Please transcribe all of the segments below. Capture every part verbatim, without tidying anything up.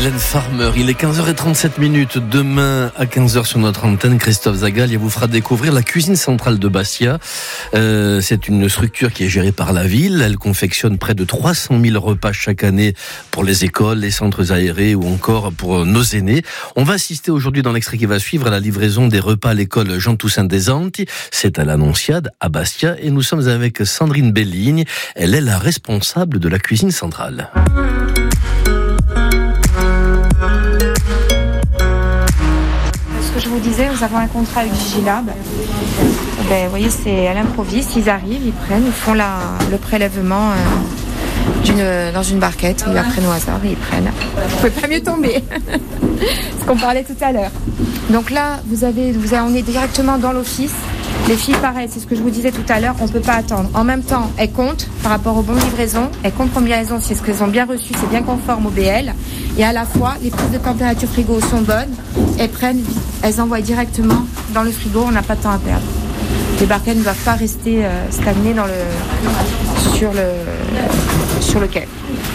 Mylène Farmer, il est quinze heures trente-sept minutes. Demain à quinze heures sur notre antenne, Christophe Zagaglia vous fera découvrir la cuisine centrale de Bastia. Euh, c'est une structure qui est gérée par la ville. Elle confectionne près de trois cent mille repas chaque année pour les écoles, les centres aérés ou encore pour nos aînés. On va assister aujourd'hui dans l'extrait qui va suivre à la livraison des repas à l'école Jean-Toussaint Desanti. C'est à l'Annonciade à Bastia et nous sommes avec Sandrine Belligne. Elle est la responsable de la cuisine centrale. Je vous disais, nous avons un contrat avec Vigilab. Ben, vous voyez, c'est à l'improviste. Ils arrivent, ils prennent, ils font la, le prélèvement euh, d'une, dans une barquette. Ils la prennent au hasard et ils prennent. Vous pouvez pas mieux tomber. Ce qu'on parlait tout à l'heure. Donc là, vous avez, vous avez, on est directement dans l'office. Les filles, pareil, c'est ce que je vous disais tout à l'heure, on ne peut pas attendre. En même temps, elles comptent par rapport aux bonnes livraisons, elles comptent combien elles ont, si ce qu'elles ont bien reçu, c'est bien conforme au B L. Et à la fois, les prises de température frigo sont bonnes, elles prennent, elles envoient directement dans le frigo, on n'a pas de temps à perdre. Les barquettes ne doivent pas rester euh, stagnées dans le, sur, le, sur le quai.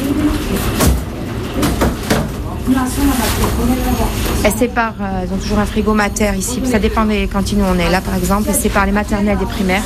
Elles séparent, euh, elles ont toujours un frigo mater ici, ça dépend des cantines où on est. Là par exemple, elles séparent les maternelles des primaires.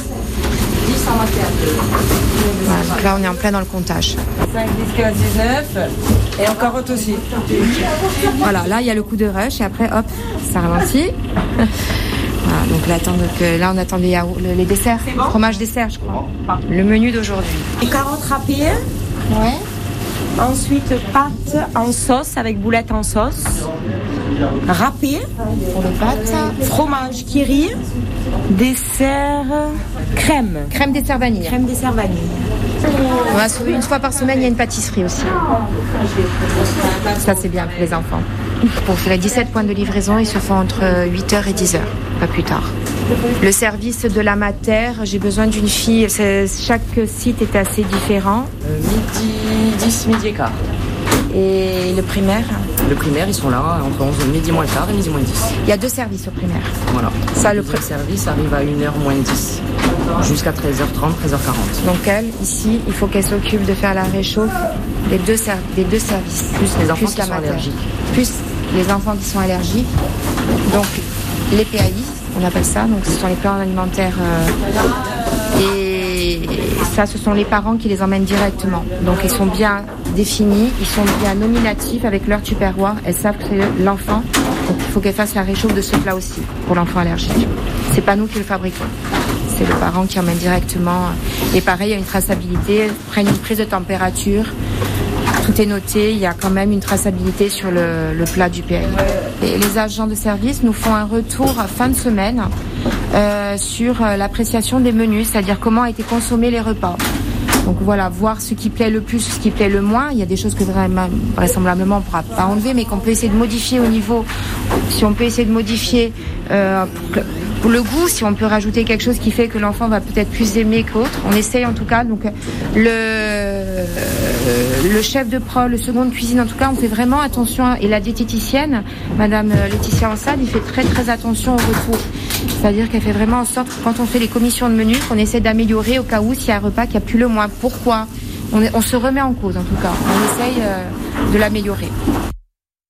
Voilà, donc là on est en plein dans le comptage. cinq, dix, quinze, dix-neuf et encore autre aussi. Voilà, là il y a le coup de rush et après hop, ça ralentit. Voilà, donc là, attends, donc, euh, là on attend les, yaourts, les desserts, bon fromage dessert je crois. Le menu d'aujourd'hui. Les carottes râpées. Ouais. Ensuite, pâtes en sauce avec boulettes en sauce. Râpées. Pour les pâtes. Fromage kiri. Dessert crème. Crème dessert vanille. Crème dessert vanille. On va sauver une fois par semaine, il y a une pâtisserie aussi. Ça c'est bien pour les enfants. Pour faire les dix-sept points de livraison, ils se font entre huit heures et dix heures, pas plus tard. Le service de la mater, j'ai besoin d'une fille, c'est, chaque site est assez différent. Euh, midi dix, midi et quart. Et le primaire? Le primaire, ils sont là entre onze, midi moins le quart et midi moins dix. Il y a deux services au primaire. Voilà. Ça, le, le pr- service arrive à une heure moins dix, jusqu'à treize heures trente, treize heures quarante. Donc elle, ici, il faut qu'elle s'occupe de faire la réchauffe des deux, ser- des deux services. Plus les enfants plus qui sont mater. allergiques. Plus les enfants qui sont allergiques. Donc les P A I, on appelle ça, donc ce sont les plans alimentaires. Euh, et ça, ce sont les parents qui les emmènent directement. Donc ils sont bien définis, ils sont bien nominatifs avec leur tupperware. Elles savent que c'est l'enfant. Donc il faut qu'elles fassent la réchauffe de ce plat aussi pour l'enfant allergique. C'est pas nous qui le fabriquons. C'est le parent qui emmène directement. Et pareil, il y a une traçabilité, ils prennent une prise de température. Tout est noté, il y a quand même une traçabilité sur le, le plat du P A I. Et les agents de service nous font un retour à fin de semaine euh, sur l'appréciation des menus, c'est-à-dire comment ont été consommés les repas. Donc voilà, voir ce qui plaît le plus, ce qui plaît le moins. Il y a des choses que vraiment, vraisemblablement on ne pourra pas enlever, mais qu'on peut essayer de modifier au niveau, si on peut essayer de modifier euh, pour, que, pour le goût, si on peut rajouter quelque chose qui fait que l'enfant va peut-être plus aimer qu'autre. On essaye en tout cas. Donc le, le chef de pro, le second de cuisine, en tout cas, on fait vraiment attention. Et la diététicienne, Madame Laetitia Ansad, il fait très très attention au retour. C'est-à-dire qu'elle fait vraiment en sorte que quand on fait les commissions de menus, qu'on essaie d'améliorer au cas où s'il y a un repas qui a plus le moins. Pourquoi on, on se remet en cause en tout cas. On essaye euh, de l'améliorer.